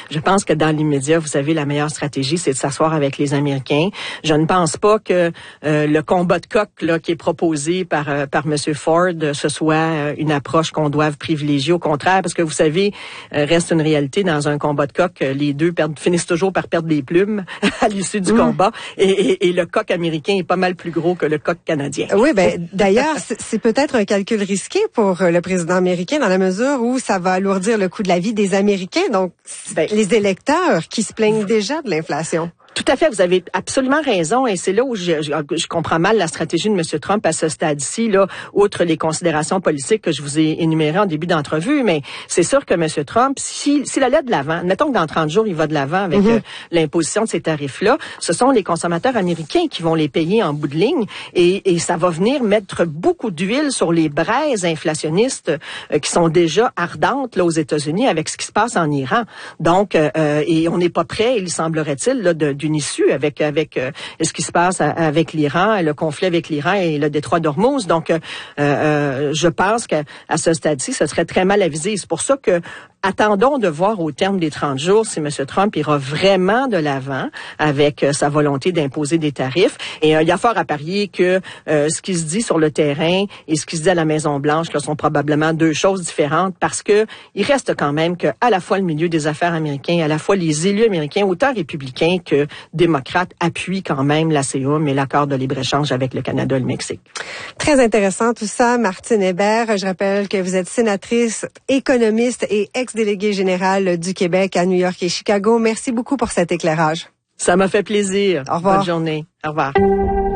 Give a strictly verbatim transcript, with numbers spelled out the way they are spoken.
Je pense que dans l'immédiat, vous savez, la meilleure stratégie, c'est de s'asseoir avec les Américains. Je ne pense pas que euh, le combat de coq là qui est proposé par euh, par M. Ford, ce soit euh, une approche qu'on doive privilégier. Au contraire, parce que vous savez, euh, reste une réalité dans un combat de coq, euh, les deux perdent, finissent toujours par perdre des plumes à l'issue du mmh. combat. Et, et, et le coq américain est pas mal plus gros que le coq canadien. Oui, ben d'ailleurs, c'est, c'est peut-être un calcul risqué pour le président américain dans la mesure où ça va alourdir le coût de la vie des Américains. Donc, ben, les électeurs qui se plaignent déjà de l'inflation. Tout à fait, vous avez absolument raison, et c'est là où je, je, je comprends mal la stratégie de M. Trump à ce stade-ci, là, outre les considérations politiques que je vous ai énumérées en début d'entrevue, mais c'est sûr que M. Trump, s'il, s'il allait de l'avant, mettons que dans trente jours, il va de l'avant avec mm-hmm. euh, l'imposition de ces tarifs-là, ce sont les consommateurs américains qui vont les payer en bout de ligne, et, et ça va venir mettre beaucoup d'huile sur les braises inflationnistes euh, qui sont déjà ardentes là aux États-Unis avec ce qui se passe en Iran. Donc, euh, et on n'est pas prêt, il semblerait-il, là, de, d'une issue avec avec euh, ce qui se passe à, avec l'Iran, le conflit avec l'Iran et le détroit d'Ormuz. Donc, euh, euh, je pense qu'à à ce stade-ci, ce serait très mal avisé. C'est pour ça que attendons de voir au terme des trente jours si M. Trump ira vraiment de l'avant avec euh, sa volonté d'imposer des tarifs. Et euh, il y a fort à parier que euh, ce qui se dit sur le terrain et ce qui se dit à la Maison-Blanche là, sont probablement deux choses différentes parce que il reste quand même que à la fois le milieu des affaires américain, à la fois les élus américains, autant républicains que démocrates, appuient quand même l'A C E U M et l'accord de libre-échange avec le Canada et le Mexique. Très intéressant tout ça. Martine Hébert, je rappelle que vous êtes sénatrice, économiste et ex-déléguée générale du Québec à New York et Chicago. Merci beaucoup pour cet éclairage. Ça m'a fait plaisir. Au revoir. Bonne journée. Au revoir.